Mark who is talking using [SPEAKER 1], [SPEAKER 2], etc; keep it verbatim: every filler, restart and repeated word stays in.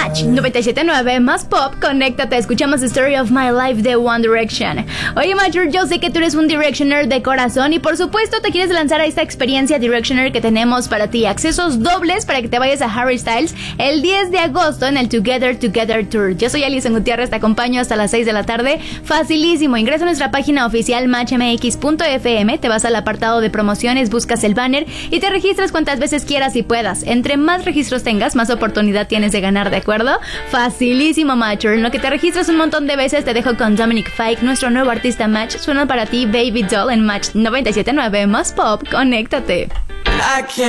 [SPEAKER 1] Match noventa y siete punto nueve más pop, conéctate, escuchamos The Story of My Life de One Direction. Oye, Mature, yo sé que tú eres un Directioner de corazón y por supuesto te quieres lanzar a esta experiencia Directioner que tenemos para ti. Accesos dobles para que te vayas a Harry Styles el diez de agosto en el Together Together Tour. Yo soy Alison Gutiérrez, te acompaño hasta las seis de la tarde. Facilísimo, ingresa a nuestra página oficial match m x punto f m, te vas al apartado de promociones, buscas el banner y te registras cuantas veces quieras y puedas. Entre más registros tengas, más oportunidad tienes de ganar, ¿de acuerdo? Facilísimo, Mature. En lo que te registras un montón de veces, te dejo con Dominic Fike, nuestro nuevo artista Match. Suena para ti Baby Doll en Match noventa y siete punto nueve más pop. Conéctate. I can't